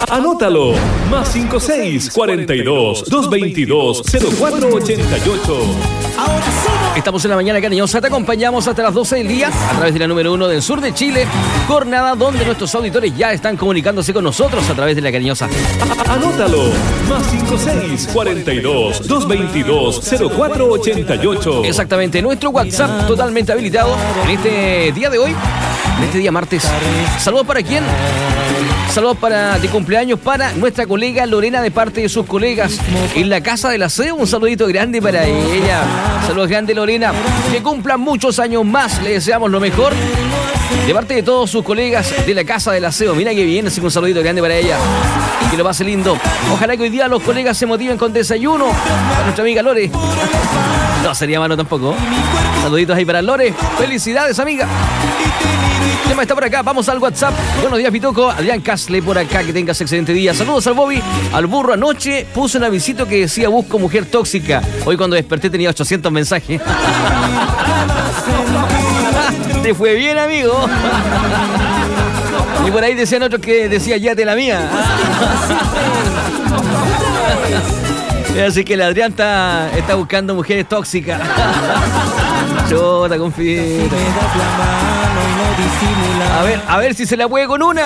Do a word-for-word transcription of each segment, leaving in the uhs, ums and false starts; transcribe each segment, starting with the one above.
Anótalo. Más cinco seis cuarenta y dos, doscientos veintidós, cero cuatro ochenta y ocho. Estamos en la mañana cariñosa, te acompañamos hasta las doce del día a través de la número uno del sur de Chile, jornada donde nuestros auditores ya están comunicándose con nosotros a través de la cariñosa. Anótalo, más cinco seis cuarenta y dos, doscientos veintidós, cero cuatro ochenta y ocho. Exactamente, nuestro WhatsApp totalmente habilitado en este día de hoy, en este día martes. ¿Saludos para quién? Saludos para de cumpleaños para nuestra colega Lorena de parte de sus colegas en la Casa del Aseo. Un saludito grande para ella. Saludos grandes, Lorena. Que cumplan muchos años más. Le deseamos lo mejor. De parte de todos sus colegas de la Casa del Aseo. Mira que bien, así que un saludito grande para ella. Que lo pase lindo. Ojalá que hoy día los colegas se motiven con desayuno. Para nuestra amiga Lore. No sería malo tampoco. Saluditos ahí para Lore. Felicidades, amiga. ¿Quién más está por acá? Vamos al WhatsApp. Buenos días, Pitoco. Adrián Casle por acá. Que tengas excelente día. Saludos al Bobby. Al burro anoche puse un avisito que decía busco mujer tóxica. Hoy cuando desperté tenía ochocientos mensajes. Te fue bien, amigo. Y por ahí decían otros que decía ya te la mía. Así que el Adrián está, está buscando mujeres tóxicas. Chota, confío. A ver, a ver si se la puede con una.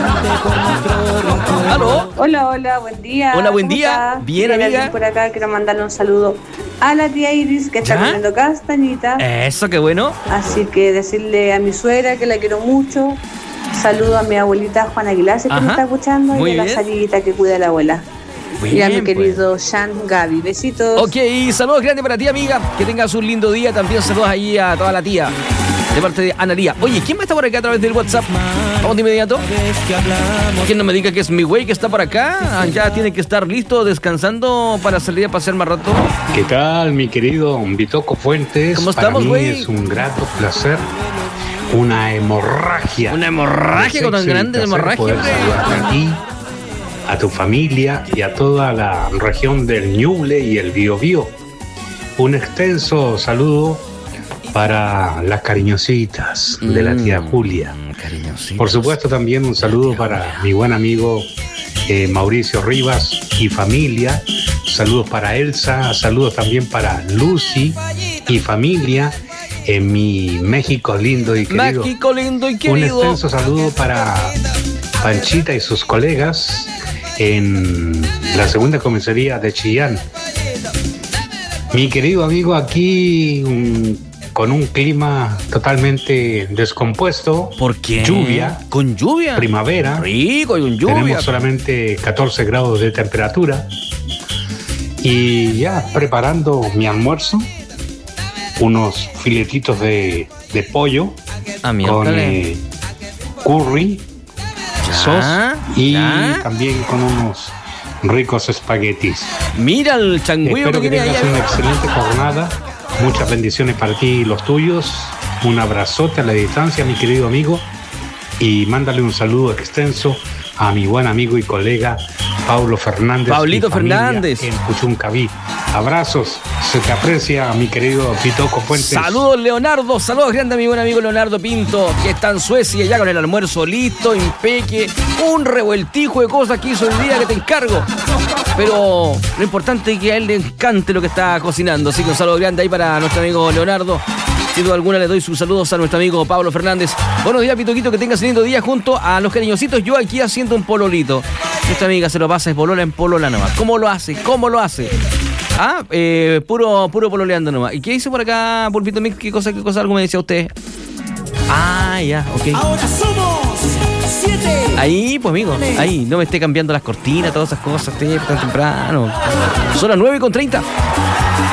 ¿Aló? Hola, hola, buen día. Hola, buen día. Estás? Bien, Bien, amiga. por acá quiero mandarle un saludo a la tía Iris que está ¿Ya? comiendo castañita. Eso, qué bueno. Así que decirle a mi suegra que la quiero mucho. Saludo a mi abuelita Juana Aguilar que Ajá. me está escuchando. Muy y a bien. la salidita que cuida a la abuela. Bien, y a mi pues. querido Sean Gaby. Besitos. Ok, saludos grandes para ti, amiga. Que tengas un lindo día. También saludos ahí a toda la tía. De parte de Analía. Oye, ¿quién más está por acá a través del WhatsApp? Vamos de inmediato. ¿Quién no me diga que es mi güey que está por acá? Ya tiene que estar listo, descansando para salir a pasear más rato. ¿Qué tal, mi querido Bitoco Fuentes? ¿Cómo estamos, Para mí güey? es un grato placer. Una hemorragia. Una hemorragia con tan Es grande excelente hemorragia, poder hombre. saludarte a ti, a tu familia y a toda la región del Ñuble y el Biobío. Un extenso saludo para las cariñositas de la tía Julia. Cariñositas. Por supuesto, también un saludo para mi buen amigo eh, Mauricio Rivas y familia. Saludos para Elsa, saludos también para Lucy y familia en mi México lindo y querido. México lindo y Un querido. extenso saludo para Panchita y sus colegas en la segunda comisaría de Chillán. Mi querido amigo, aquí un, con un clima totalmente descompuesto. ¿Por qué? Lluvia. ¿Con lluvia? Primavera. Rico, y con lluvia. Tenemos solamente catorce grados de temperatura. Y ya preparando mi almuerzo, unos filetitos de, de pollo Ah, con miércoles. eh, curry, Ya, sauce y ya. también con unos ricos espaguetis. Mira el changüío Espero que que tiene tengas allá. una excelente jornada. Muchas bendiciones para ti y los tuyos. Un abrazote a la distancia, mi querido amigo. Y mándale un saludo extenso a mi buen amigo y colega Paulo Fernández. Pablito y familia Fernández. En Puchuncaví. Abrazos. Se te aprecia, mi querido Pitoco Fuentes. Saludos, Leonardo. Saludos grandes a mi buen amigo Leonardo Pinto, que está en Suecia ya con el almuerzo listo, impeque. Un revueltijo de cosas que hizo el día que te encargo. Pero lo importante es que a él le encante lo que está cocinando. Así que un saludo grande ahí para nuestro amigo Leonardo. Sin duda alguna le doy sus saludos a nuestro amigo Pablo Fernández. Buenos días, Pitoquito, que tengas un lindo día junto a los cariñositos. Yo aquí haciendo un pololito. Nuestra amiga se lo pasa de polola en polola nomás. ¿Cómo lo hace? ¿Cómo lo hace? Ah, eh, puro, puro pololeando nomás. ¿Y qué hizo por acá, Pulpito Mix? ¿Qué cosa, qué cosa? Algo me decía usted. Ah, ya, ok. Ahora somos siete. Ahí, pues amigo, ahí, no me esté cambiando las cortinas, todas esas cosas, esté tan temprano. Son las nueve con treinta.